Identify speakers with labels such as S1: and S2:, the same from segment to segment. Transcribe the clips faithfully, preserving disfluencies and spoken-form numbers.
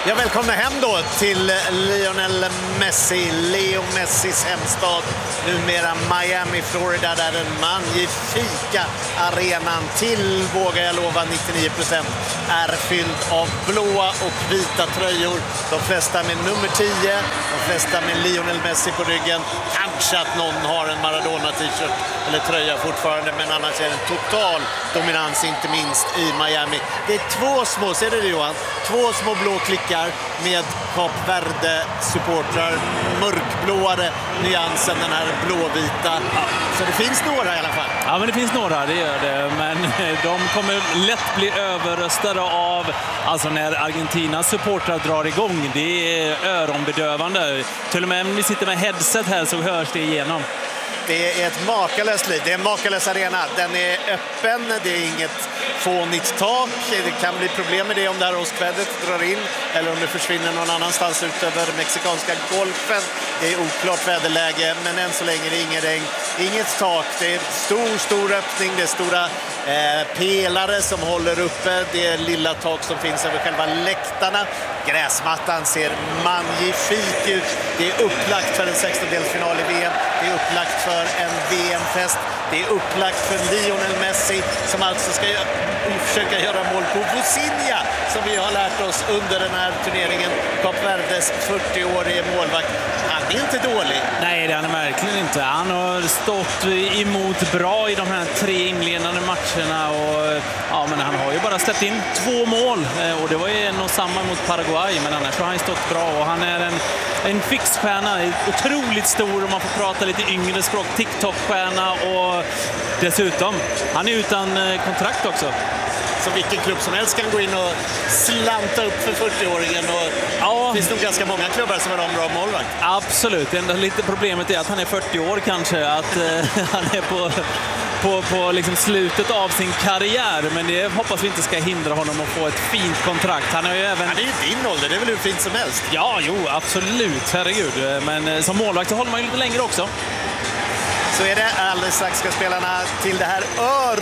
S1: Jag välkomnar hem då till Lionel Messi, Leo Messis hemstad, numera Miami, Florida, där den magnifika arenan till, vågar jag lova, nittionio procent är fylld av blåa och vita tröjor. De flesta med nummer tio, de flesta med Lionel Messi på ryggen. Kanske att någon har en Maradona-t-shirt eller tröja fortfarande, men annars är det en total dominans, inte minst i Miami. Det är två små, ser du det Johan? Två små blå klickar med Kap Verde-supportrar, mörkblåare nyansen, den här blåvita. Så det finns några i alla fall.
S2: Ja, men det finns några, det gör det. Men de kommer lätt bli överröstade av, alltså när Argentinas supportrar drar igång. Det är öronbedövande. Till och med när vi sitter med headset här så hörs det igenom.
S1: Det är ett makalöst liv. Det är en makalös arena. Den är öppen, det är inget fånigt tak. Det kan bli problem med det om det här åskvädret drar in eller om det försvinner någon annanstans utöver mexikanska golfen. Det är oklart väderläge, men än så länge är det inget regn, inget tak. Det är stor, stor öppning, det är stora eh, pelare som håller uppe det lilla tak som finns över själva läktarna. Gräsmattan ser magnifik ut. Det är upplagt för en sextondelsfinal i V M. Det är upplagt för en V M-fest. Det är upplagt för Lionel Messi som alltså ska försöka göra mål på Vozinha, som vi har lärt oss under den här turneringen. Kap Verdes fyrtioårige målvakt. Han är inte dålig.
S2: Nej, det är han verkligen inte. Han har stått emot bra i de här tre inledande matcherna. Och, ja, men han har ju bara släppt in två mål. Och det var ju en och samma mot Paraguay. Men annars har han stått bra. Och han är en, en fixstjärna. Otroligt stor, om man får prata lite yngre språk. TikTok-stjärna. Och dessutom, han är utan kontrakt också.
S1: Så vilken klubb som helst kan gå in och slanta upp för fyrtioåringen. Och
S2: ja,
S1: det finns nog ganska många klubbar som har en bra målvakt.
S2: Absolut. Det enda lite problemet är att han är fyrtio år kanske. Att eh, han är på, på, på liksom slutet av sin karriär. Men det hoppas vi inte ska hindra honom att få ett fint kontrakt. Han är ju även...
S1: Han är ju din ålder, det är väl hur fint som helst.
S2: Ja, jo, absolut. Herregud. Men eh, som målvakt så håller man ju lite längre också.
S1: Så är det. Alldeles strax ska spelarna till det här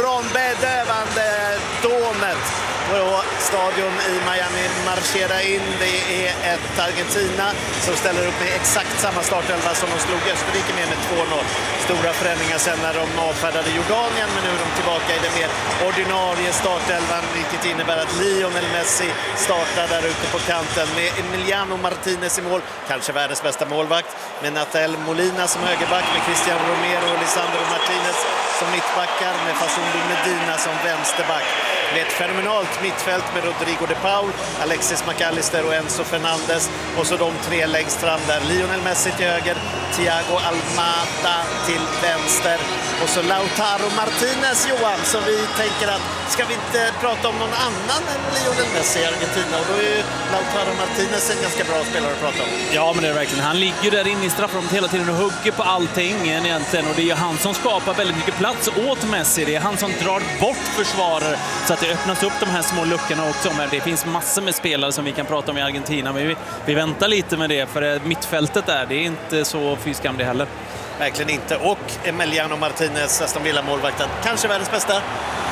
S1: öronbedövande dånet på stadion i Miami marschera in. Det är ett Argentina som ställer upp med exakt samma startelva som de slog Österrike med med två noll. Stora förändringar sen när de avfärdade Jordanien, men nu är de tillbaka i den mer ordinarie startelvan, vilket innebär att Lionel Messi startar där ute på kanten med Emiliano Martinez i mål, kanske världens bästa målvakt, med Nathaniel Molina som högerback, med Cristian Romero och Lisandro Martinez som mittbackar, med Facundo Medina som vänsterback. Med ett fenomenalt mittfält med Rodrigo de Paul, Alexis McAllister och Enzo Fernandez. Och så de tre längst fram där. Lionel Messi till höger, Thiago Almada till vänster. Och så Lautaro Martinez, Johan, som vi tänker att ska vi inte prata om någon annan än Lionel Messi i Argentina? Och då är ju Lautaro Martinez en ganska bra spelare att prata om.
S2: Ja, men det är verkligen. Han ligger där inne i straffområdet hela tiden och hugger på allting egentligen. Och det är han som skapar väldigt mycket plats åt Messi. Det är han som drar bort försvarare så att det öppnas upp de här små luckorna också. Men det finns massor med spelare som vi kan prata om i Argentina. Men vi, vi väntar lite med det, för mittfältet där, det är inte så fyskam det heller.
S1: Verkligen inte. Och Emiliano Martinez, Aston Villa-målvakten, kanske världens bästa.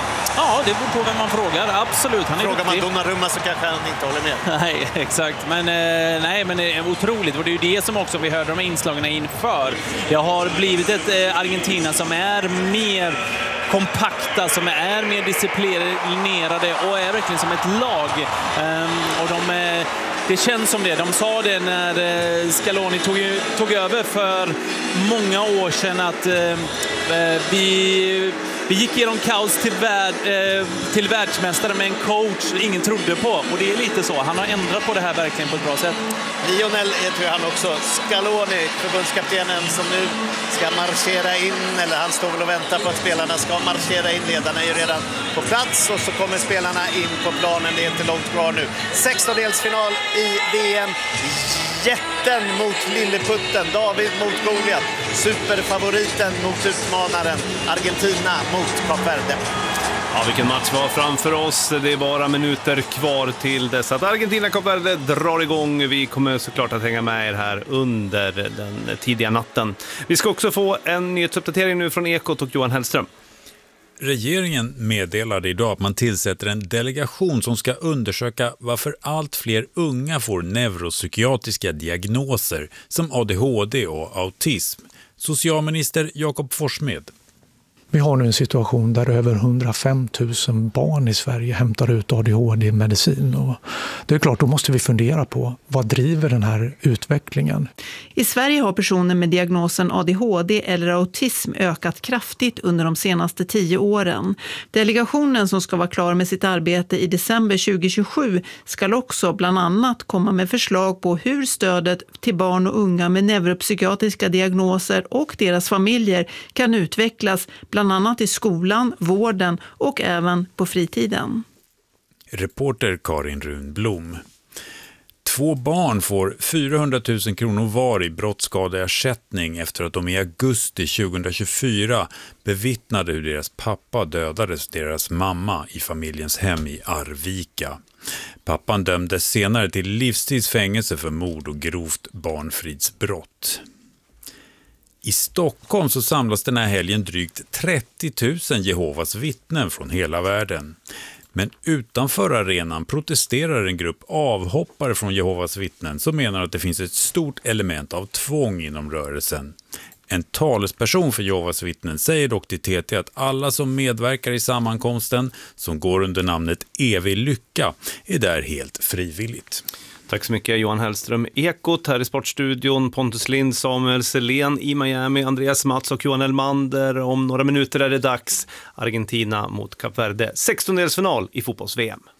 S2: Ja, det beror på vem man frågar. Absolut. Han är
S1: Frågar man
S2: duktig.
S1: Donnarumma så kanske han inte håller med.
S2: Nej, exakt. Men, eh, nej, men det är otroligt. Och det är ju det som också vi hörde de här inslagen inför. Det har blivit ett eh, Argentina som är mer kompakta, som är mer disciplinerade och är verkligen som ett lag. Um, och de är... Det känns som det. De sa det när Scaloni tog, tog över för många år sedan att eh, vi, vi gick igenom kaos till, värld, eh, till världsmästare med en coach ingen trodde på. Och det är lite så. Han har ändrat på det här verkligen på ett bra sätt.
S1: Lionel heter ju han också. Scaloni, förbundskaptenen som nu ska marschera in, eller han står väl och väntar på att spelarna ska marschera in. Ledarna är ju redan på plats och så kommer spelarna in på planen. Det är inte långt kvar nu. sextondelsfinal i V M. Jätten mot lilleputten. David mot Goliat. Superfavoriten mot utmanaren. Argentina mot Kap Verde.
S3: Ja, vilken match var framför oss. Det är bara minuter kvar till dess att Argentina-Kap Verde drar igång. Vi kommer såklart att hänga med er här under den tidiga natten. Vi ska också få en nyhetsuppdatering nu från Ekot och Johan Hellström.
S4: Regeringen meddelade idag att man tillsätter en delegation som ska undersöka varför allt fler unga får neuropsykiatriska diagnoser som A D H D och autism. Socialminister Jakob Forssmed.
S5: Vi har nu en situation där över hundrafem tusen barn i Sverige hämtar ut A D H D-medicin. Och det är klart, då måste vi fundera på vad driver den här utvecklingen.
S6: I Sverige har personer med diagnosen A D H D eller autism ökat kraftigt under de senaste tio åren. Delegationen som ska vara klar med sitt arbete i december tjugohundratjugosju ska också bland annat komma med förslag på hur stödet till barn och unga med neuropsykiatriska diagnoser och deras familjer kan utvecklas bland annat i skolan, vården och även på fritiden.
S4: Reporter Karin Runblom. Två barn får fyrahundratusen kronor var i brottsskadeersättning efter att de i augusti tjugohundratjugofyra bevittnade hur deras pappa dödades deras mamma i familjens hem i Arvika. Pappan dömdes senare till livstidsfängelse för mord och grovt barnfridsbrott. I Stockholm så samlas den här helgen drygt trettio tusen Jehovas vittnen från hela världen. Men utanför arenan protesterar en grupp avhoppare från Jehovas vittnen som menar att det finns ett stort element av tvång inom rörelsen. En talesperson för Jehovas vittnen säger dock till T T att alla som medverkar i sammankomsten, som går under namnet Evig lycka, är där helt frivilligt.
S3: Tack så mycket Johan Hellström. Ekot här i Sportstudion, Pontus Lind, Samuel Selén i Miami, Andreas Mats och Johan Elmander. Om några minuter är det dags. Argentina mot Kap Verde. sextondelsfinal i fotbolls-V M.